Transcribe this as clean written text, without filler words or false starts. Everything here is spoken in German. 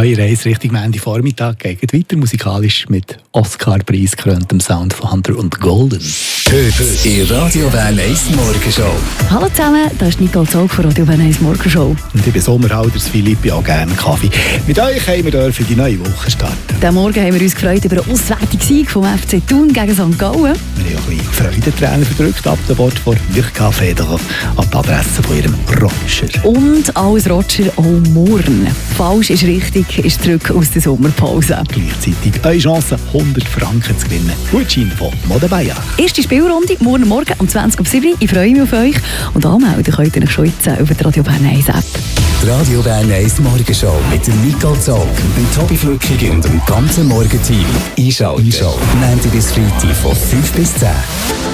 Neue Reise Richtung Ende Vormittag geht weiter musikalisch mit Oscar-Preis gekröntem Sound von Hunter und Golden. Heute in Radio Bern 1 Morgenshow. Hallo zusammen, das ist Nicole Zog von Radio Bern 1 Morgenshow. Und ich bin Sommerhalders Philipp, ja gerne Kaffee. Mit euch haben wir für die neue Woche starten. Diesen Morgen haben wir uns gefreut über einen auswärtigen Sieg vom FC Thun gegen St. Gallen. Wir haben auch ein bisschen Freudentränen verdrückt ab dem Wort von Mirka Federer an die Adresse von ihrem Roger. Und alles Roger auch morgen. Falsch ist richtig, ist zurück aus der Sommerpause. Gleichzeitig eine Chance, 100 Franken zu gewinnen. Gutschein von Mode Bayard. Erste Spielrunde, morgen um 20:07 Uhr. Ich freue mich auf euch. Und anmelden könnt ihr euch schon jetzt über die Radio Bern 1 App. Die Radio Bern 1 Morgenshow mit dem Nicole Zog, dem Tobi Flückig und dem ganzen Morgenteam. Einschalten. Montag bis Freitag von 5 bis 10.